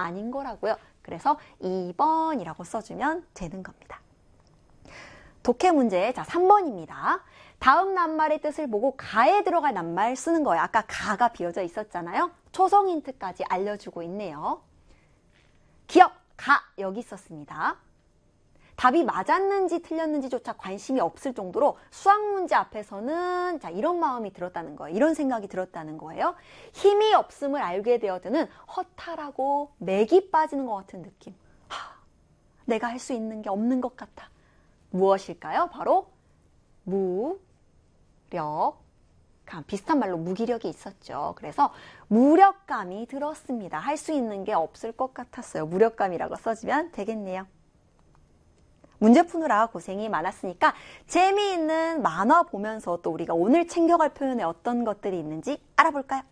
아닌 거라고요. 그래서 2번이라고 써주면 되는 겁니다. 독해 문제, 자 3번입니다. 다음 낱말의 뜻을 보고 가에 들어갈 낱말 쓰는 거예요. 아까 가가 비어져 있었잖아요. 초성 힌트까지 알려주고 있네요. 기억, 가 여기 있었습니다. 답이 맞았는지 틀렸는지조차 관심이 없을 정도로 수학 문제 앞에서는 자 이런 마음이 들었다는 거예요. 이런 생각이 들었다는 거예요. 힘이 없음을 알게 되어드는 허탈하고 맥이 빠지는 것 같은 느낌. 내가 할 수 있는 게 없는 것 같아. 무엇일까요? 바로 무력감. 비슷한 말로 무기력이 있었죠. 그래서 무력감이 들었습니다. 할 수 있는 게 없을 것 같았어요. 무력감이라고 써주면 되겠네요. 문제 푸느라 고생이 많았으니까 재미있는 만화 보면서 또 우리가 오늘 챙겨갈 표현에 어떤 것들이 있는지 알아볼까요?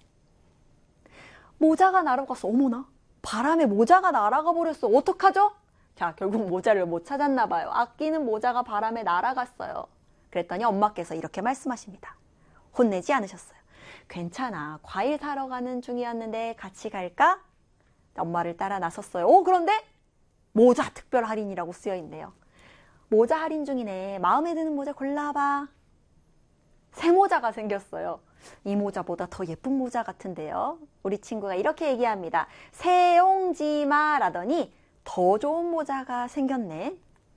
모자가 날아갔어. 어머나, 바람에 모자가 날아가 버렸어. 어떡하죠? 자, 결국 모자를 못 찾았나 봐요. 아끼는 모자가 바람에 날아갔어요. 그랬더니 엄마께서 이렇게 말씀하십니다. 혼내지 않으셨어요. 괜찮아. 과일 사러 가는 중이었는데 같이 갈까? 엄마를 따라 나섰어요. 그런데 모자 특별 할인이라고 쓰여 있네요. 모자 할인 중이네. 마음에 드는 모자 골라봐. 새 모자가 생겼어요. 이 모자보다 더 예쁜 모자 같은데요. 우리 친구가 이렇게 얘기합니다. 새옹지마라더니 더 좋은 모자가 생겼네.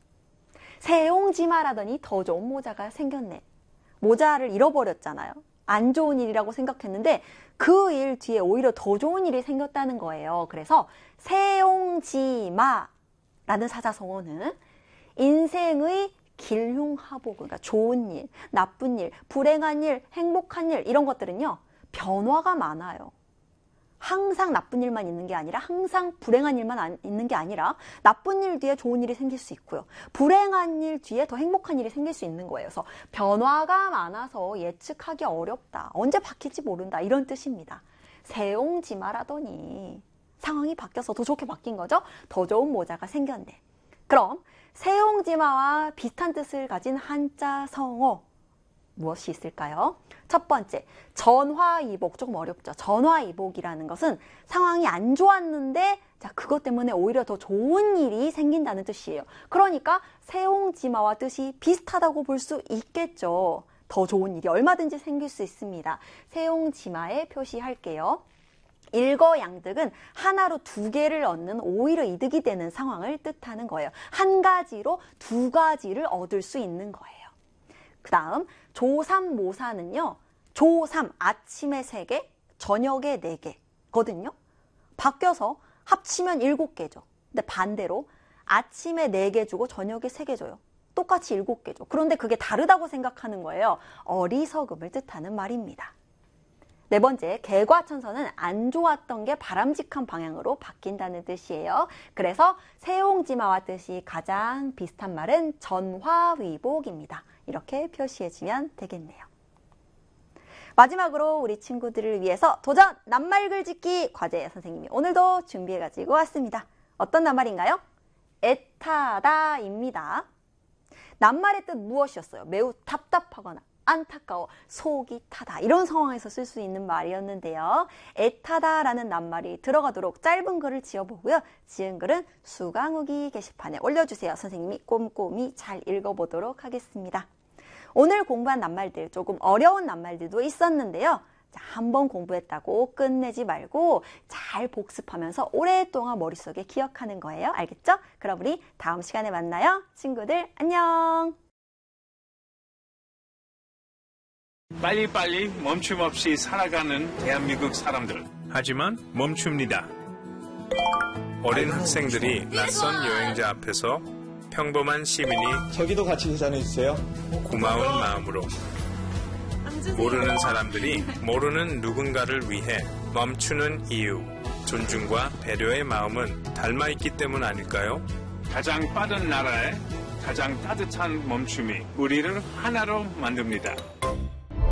새옹지마라더니 더 좋은 모자가 생겼네. 모자를 잃어버렸잖아요. 안 좋은 일이라고 생각했는데 그 일 뒤에 오히려 더 좋은 일이 생겼다는 거예요. 그래서 새옹지마라는 사자성어는 인생의 길흉하복, 그러니까 좋은 일, 나쁜 일, 불행한 일, 행복한 일 이런 것들은요. 변화가 많아요. 항상 나쁜 일만 있는 게 아니라 항상 불행한 일만 있는 게 아니라 나쁜 일 뒤에 좋은 일이 생길 수 있고요. 불행한 일 뒤에 더 행복한 일이 생길 수 있는 거예요. 그래서 변화가 많아서 예측하기 어렵다. 언제 바뀔지 모른다. 이런 뜻입니다. 새옹지마라더니 상황이 바뀌어서 더 좋게 바뀐 거죠. 더 좋은 모자가 생겼네. 그럼 새옹지마와 비슷한 뜻을 가진 한자 성어 무엇이 있을까요? 첫 번째, 전화이복. 조금 어렵죠. 전화이복이라는 것은 상황이 안 좋았는데 그것 때문에 오히려 더 좋은 일이 생긴다는 뜻이에요. 그러니까 새옹지마와 뜻이 비슷하다고 볼 수 있겠죠. 더 좋은 일이 얼마든지 생길 수 있습니다. 새옹지마에 표시할게요. 일거양득은 하나로 두 개를 얻는 오히려 이득이 되는 상황을 뜻하는 거예요. 한 가지로 두 가지를 얻을 수 있는 거예요. 그 다음 조삼모사는요. 조삼 아침에 3개, 저녁에 4개거든요. 바뀌어서 합치면 7개죠. 근데 반대로 아침에 4개 주고 저녁에 3개 줘요. 똑같이 7개죠. 그런데 그게 다르다고 생각하는 거예요. 어리석음을 뜻하는 말입니다. 네 번째, 개과천선은 안 좋았던 게 바람직한 방향으로 바뀐다는 뜻이에요. 그래서 새옹지마와 뜻이 가장 비슷한 말은 전화위복입니다. 이렇게 표시해주면 되겠네요. 마지막으로 우리 친구들을 위해서 도전 낱말 글짓기 과제 선생님이 오늘도 준비해가지고 왔습니다. 어떤 낱말인가요? 애타다입니다. 낱말의 뜻 무엇이었어요? 매우 답답하거나 안타까워, 속이 타다 이런 상황에서 쓸 수 있는 말이었는데요. 애타다라는 낱말이 들어가도록 짧은 글을 지어보고요. 지은 글은 수강후기 게시판에 올려주세요. 선생님이 꼼꼼히 잘 읽어보도록 하겠습니다. 오늘 공부한 낱말들 조금 어려운 낱말들도 있었는데요. 한번 공부했다고 끝내지 말고 잘 복습하면서 오랫동안 머릿속에 기억하는 거예요. 알겠죠? 그럼 우리 다음 시간에 만나요. 친구들 안녕! 빨리빨리 멈춤 없이 살아가는 대한민국 사람들. 하지만 멈춥니다. 어린 학생들이 낯선 여행자 앞에서 평범한 시민이 저기도 같이 계산해주세요. 고마운 마음으로 모르는 사람들이 모르는 누군가를 위해 멈추는 이유, 존중과 배려의 마음은 닮아있기 때문 아닐까요? 가장 빠른 나라에 가장 따뜻한 멈춤이 우리를 하나로 만듭니다.